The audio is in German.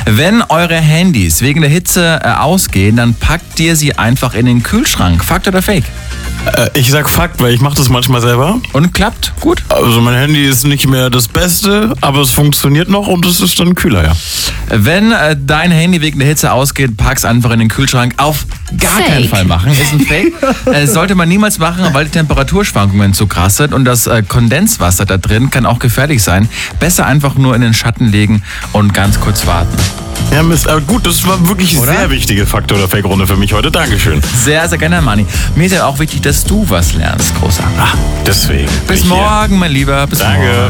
Wenn eure Handys wegen der Hitze ausgehen, dann packt ihr sie einfach in den Kühlschrank. Fakt oder Fake? Ich sag Fakt, weil ich mache das manchmal selber. Und klappt? Gut. Also mein Handy ist nicht mehr das Beste, aber es funktioniert noch und es ist dann kühler, ja. Wenn dein Handy wegen der Hitze ausgeht, pack's einfach in den Kühlschrank. Auf gar keinen Fall machen. Ist ein Fake. Sollte man niemals machen, weil die Temperaturschwankungen zu krass sind und das Kondenswasser da drin kann auch gefährlich sein. Besser einfach nur in den Schatten legen und ganz kurz warten. Ja, Mist, aber gut, das war wirklich Oder? sehr wichtige Fakt- oder Fake-Runde für mich heute. Dankeschön. Sehr, sehr gerne, Manni. Mir ist ja auch wichtig, dass du was lernst, Großer. Deswegen. Bis morgen, mein Lieber. Bis Danke. morgen.